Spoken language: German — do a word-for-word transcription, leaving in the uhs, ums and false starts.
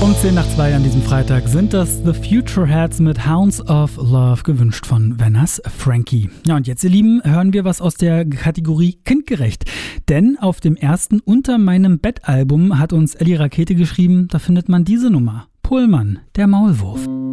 Um zehn nach zwei an diesem Freitag sind das The Futureheads mit Hounds of Love, gewünscht von Vanners Frankie. Ja, und jetzt, ihr Lieben, hören wir was aus der Kategorie kindgerecht. Denn auf dem ersten Unter meinem Bett Album hat uns Ellie Rakete geschrieben, da findet man diese Nummer. Pohlmann, der Maulwurf.